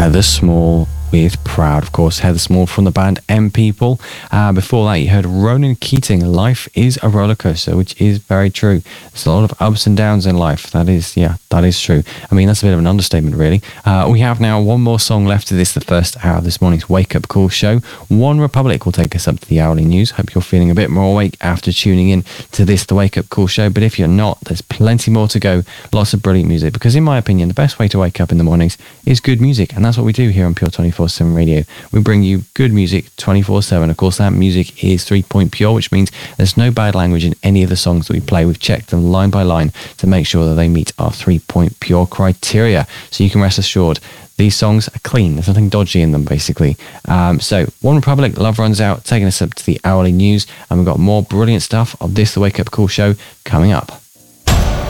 Heather Small with Proud, of course. Heather Small from the band M People. Before that, you heard Ronan Keating, Life is a Roller Coaster, which is very true. There's a lot of ups and downs in life. That is true. I mean, that's a bit of an understatement, really. We have now one more song left of this, the first hour of this morning's Wake Up Call show. One Republic will take us up to the hourly news. Hope you're feeling a bit more awake after tuning in to this, the Wake Up Call show. But if you're not, there's plenty more to go. Lots of brilliant music, because in my opinion, the best way to wake up in the mornings is good music. And that's what we do here on Pure 24/7 Radio. We bring you good music 24/7. Of course, that music is 3-point pure, which means there's no bad language in any of the songs that we play. We've checked them line by line to make sure that they meet our 3-point pure criteria. So you can rest assured these songs are clean. There's nothing dodgy in them, basically. So, One Republic, Love Runs Out, taking us up to the hourly news. And we've got more brilliant stuff of this, the Wake Up Call show, coming up.